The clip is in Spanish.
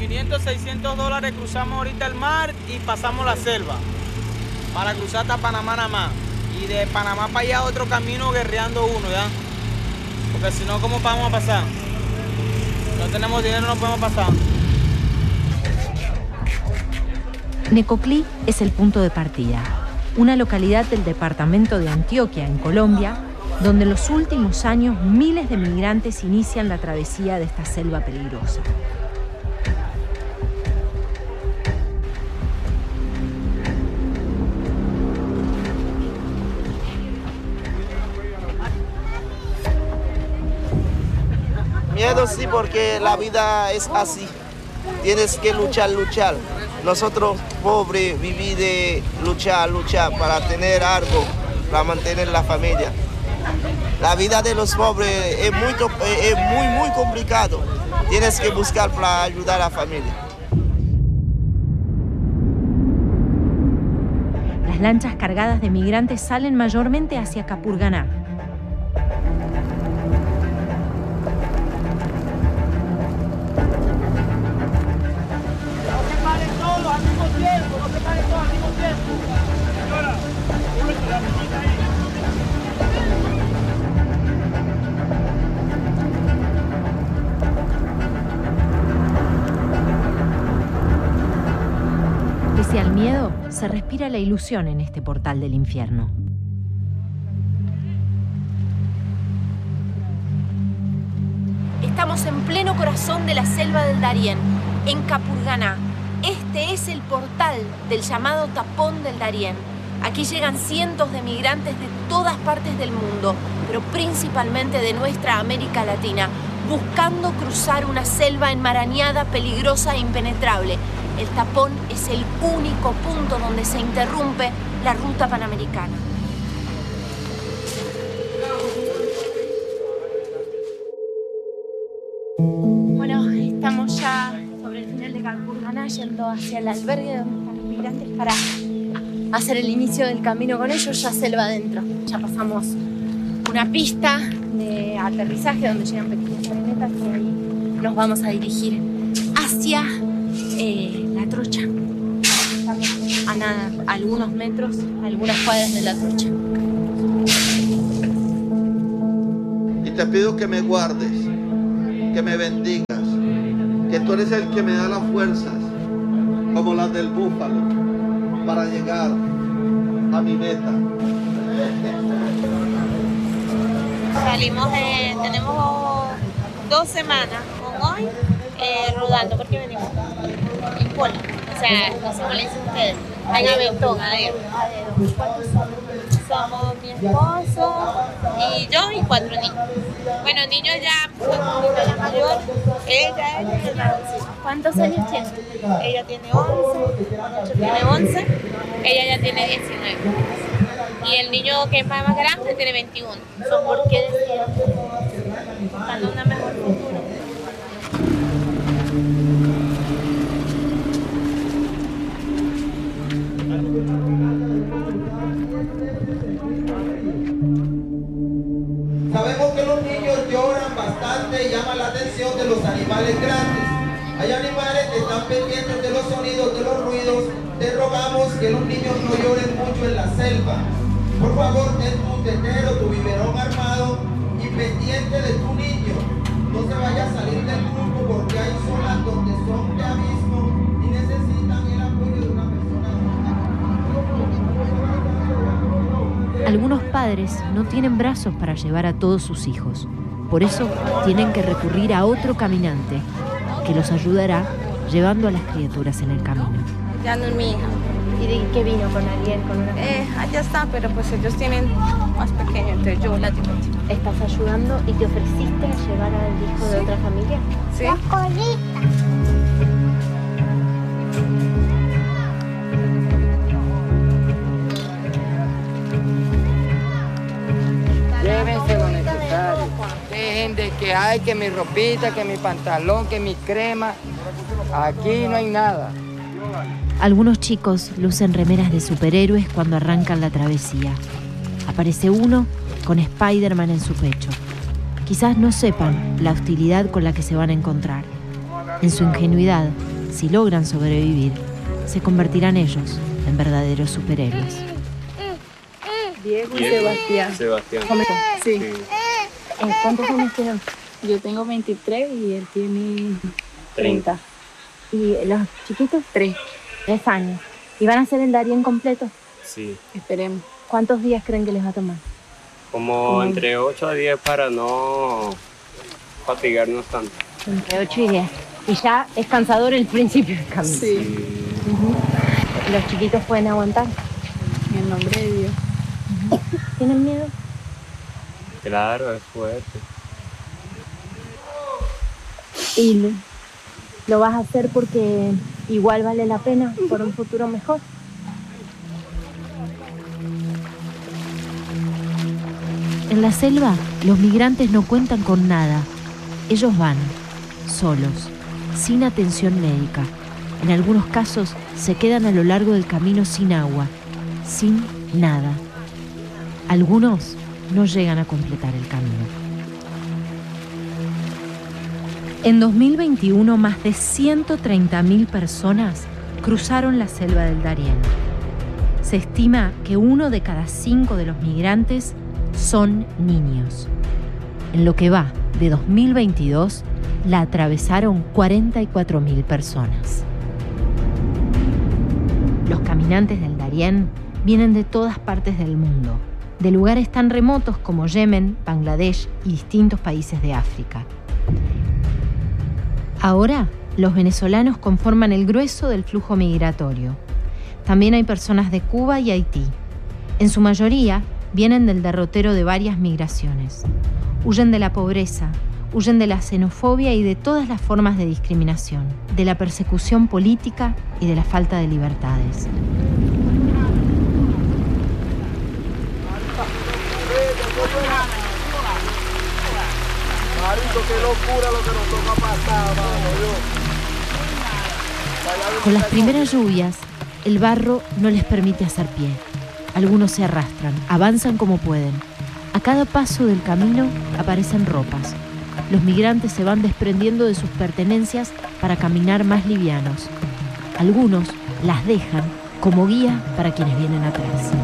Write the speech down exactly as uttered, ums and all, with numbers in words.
quinientos, seiscientos dólares cruzamos ahorita el mar y pasamos la selva para cruzar hasta Panamá nada más. Y de Panamá para allá otro camino guerreando uno, ¿ya? Porque si no, ¿cómo vamos a pasar? No tenemos dinero, no podemos pasar. Necoclí es el punto de partida, una localidad del departamento de Antioquia, en Colombia, donde en los últimos años miles de migrantes inician la travesía de esta selva peligrosa. Miedo sí, porque la vida es así. Tienes que luchar, luchar. Nosotros, pobres, vivimos de luchar, luchar para tener algo, para mantener la familia. La vida de los pobres es muy, es muy, muy complicado. Tienes que buscar para ayudar a la familia. Las lanchas cargadas de migrantes salen mayormente hacia Capurganá. Pese al miedo, se respira la ilusión en este portal del infierno. Estamos en pleno corazón de la selva del Darién, en Capurganá. Este es el portal del llamado Tapón del Darién. Aquí llegan cientos de migrantes de todas partes del mundo, pero principalmente de nuestra América Latina, buscando cruzar una selva enmarañada, peligrosa e impenetrable. El Tapón es el único punto donde se interrumpe la ruta panamericana. Bueno, estamos ya sobre el final de Capurganá, yendo hacia el albergue donde están los migrantes para hacer el inicio del camino con ellos, ya selva adentro. Ya pasamos una pista de aterrizaje donde llegan pequeñas avionetas y ahí nos vamos a dirigir hacia eh, la trocha. Estamos a nada, a algunos metros, a algunas cuadras de la trocha. Y te pido que me guardes, que me bendigas, que tú eres el que me da las fuerzas, como las del búfalo, para llegar a mi meta. Salimos de, tenemos dos semanas con hoy eh, rodando, porque venimos en cola, o sea, no sé cómo le dicen ustedes, en aventón, a dedo. ¿Cuántos son? Somos mi esposo y yo y cuatro niños. Bueno, niños ya, pues, la mayor, ella, ella y el varón. ¿Cuántos años tiene? Ella tiene once, Nacho tiene once, ella ya tiene diecinueve. Y el niño que es más grande tiene veintiuno. ¿Son por qué decidieron? Buscando una mejor futuro. Sabemos que los niños lloran bastante y llaman la atención de los animales grandes. Hay animales que están pendientes de los sonidos, de los ruidos. Te rogamos que los niños no lloren mucho en la selva. Por favor, ten tu tetero, tu biberón armado y pendiente de tu niño. No se vaya a salir del grupo porque hay zonas donde son de abismo y necesitan el apoyo de una persona. Algunos padres no tienen brazos para llevar a todos sus hijos. Por eso tienen que recurrir a otro caminante que los ayudará llevando a las criaturas en el camino. Ya no es mi hija. ¿Y de qué vino? ¿Con alguien? ¿Con una Eh, allá está, pero pues ellos tienen más pequeño, entonces yo la llevo. ¿Estás ayudando y te ofreciste a llevar al hijo de Sí. otra familia? Sí. La colita. Llévense lo necesario. Dejen de que hay que mi ropita, que mi pantalón, que mi crema. Aquí no hay nada. Algunos chicos lucen remeras de superhéroes cuando arrancan la travesía. Aparece uno con Spider-Man en su pecho. Quizás no sepan la hostilidad con la que se van a encontrar. En su ingenuidad, si logran sobrevivir, se convertirán ellos en verdaderos superhéroes. Diego y Sebastián. Sebastián. Sí. Sí. Eh, ¿Cuántos años tienen? Yo tengo veintitrés y él tiene treinta. ¿Y los chiquitos? Tres. Tres años. ¿Y van a hacer el Darién completo? Sí. Esperemos. ¿Cuántos días creen que les va a tomar? Como Como- entre ocho a diez para no fatigarnos tanto. Entre ocho y diez. Y ya es cansador el principio del camino. Sí. Ujú. ¿Los chiquitos pueden aguantar? En el nombre de Dios. ¿Tienen miedo? Claro, es fuerte. ¿Y lo- lo vas a hacer porque igual vale la pena por un futuro mejor? En la selva, los migrantes no cuentan con nada. Ellos van, solos, sin atención médica. En algunos casos, se quedan a lo largo del camino sin agua, sin nada. Algunos no llegan a completar el camino. En dos mil veintiuno, más de ciento treinta mil personas cruzaron la selva del Darién. Se estima que uno de cada cinco de los migrantes son niños. En lo que va de dos mil veintidós, la atravesaron cuarenta y cuatro mil personas. Los caminantes del Darién vienen de todas partes del mundo, de lugares tan remotos como Yemen, Bangladesh y distintos países de África. Ahora, los venezolanos conforman el grueso del flujo migratorio. También hay personas de Cuba y Haití. En su mayoría, vienen del derrotero de varias migraciones. Huyen de la pobreza, huyen de la xenofobia y de todas las formas de discriminación, de la persecución política y de la falta de libertades. Con las primeras lluvias, el barro no les permite hacer pie. Algunos se arrastran, avanzan como pueden. A cada paso del camino aparecen ropas. Los migrantes se van desprendiendo de sus pertenencias para caminar más livianos. Algunos las dejan como guía para quienes vienen atrás.